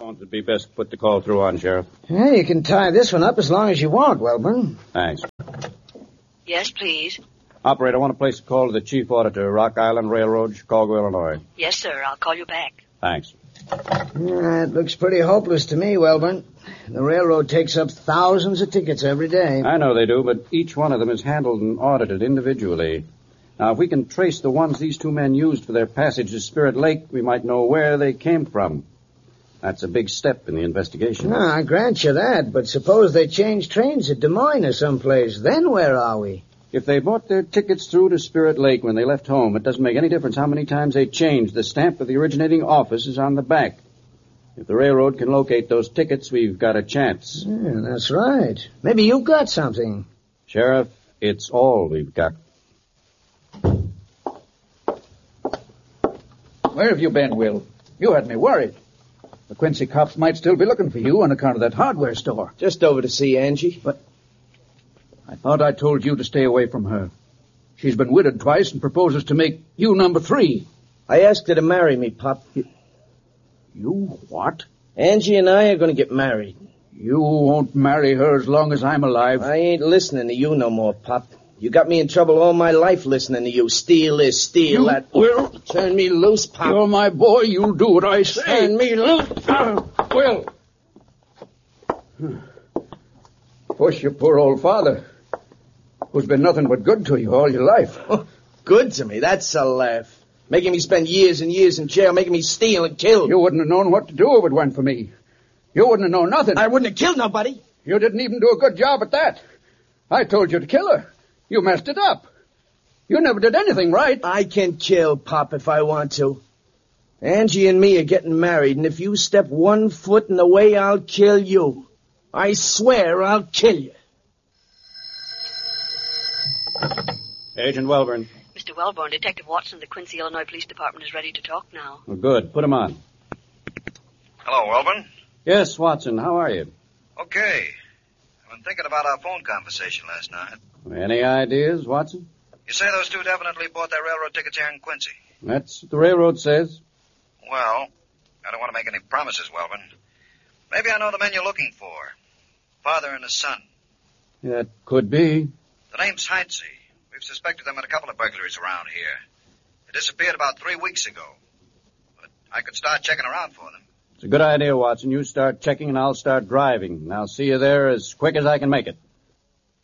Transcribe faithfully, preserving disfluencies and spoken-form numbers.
phones would be best to put the call through on, Sheriff. Yeah, you can tie this one up as long as you want, Wellborn. Thanks. Yes, please. Operator, I want to place a call to the Chief Auditor, Rock Island Railroad, Chicago, Illinois. Yes, sir. I'll call you back. Thanks. Yeah, it looks pretty hopeless to me, Wellborn. The railroad takes up thousands of tickets every day. I know they do, but each one of them is handled and audited individually. Now, if we can trace the ones these two men used for their passage to Spirit Lake, we might know where they came from. That's a big step in the investigation. No, I grant you that, but suppose they changed trains at Des Moines or someplace. Then where are we? If they bought their tickets through to Spirit Lake when they left home, it doesn't make any difference how many times they changed. The stamp of the originating office is on the back. If the railroad can locate those tickets, we've got a chance. Yeah, that's right. Maybe you've got something. Sheriff, it's all we've got. Where have you been, Will? You had me worried. The Quincy cops might still be looking for you on account of that hardware store. Just over to see Angie. But I thought I told you to stay away from her. She's been widowed twice and proposes to make you number three. I asked her to marry me, Pop. You what? Angie and I are going to get married. You won't marry her as long as I'm alive. I ain't listening to you no more, Pop. You got me in trouble all my life listening to you. Steal this, steal you that. Will. Turn me loose, Pop. You're my boy. You'll do what I say. Turn me loose. Uh, Will. Push your poor old father, who's been nothing but good to you all your life. Oh, good to me? That's a laugh. Making me spend years and years in jail, making me steal and kill. You wouldn't have known what to do if it weren't for me. You wouldn't have known nothing. I wouldn't have killed nobody. You didn't even do a good job at that. I told you to kill her. You messed it up. You never did anything right. I can kill, Pop, if I want to. Angie and me are getting married, and if you step one foot in the way, I'll kill you. I swear I'll kill you. Agent Wellborn. Mister Wellborn, Detective Watson of the Quincy, Illinois Police Department is ready to talk now. Well, good. Put him on. Hello, Wellborn. Yes, Watson. How are you? Okay. I've been thinking about our phone conversation last night. Any ideas, Watson? You say those two definitely bought their railroad tickets here in Quincy. That's what the railroad says. Well, I don't want to make any promises, Wellborn. Maybe I know the men you're looking for. Father and his son. That could be. The name's Heintze. We've suspected them in a couple of burglaries around here. They disappeared about three weeks ago. But I could start checking around for them. It's a good idea, Watson. You start checking and I'll start driving. And I'll see you there as quick as I can make it.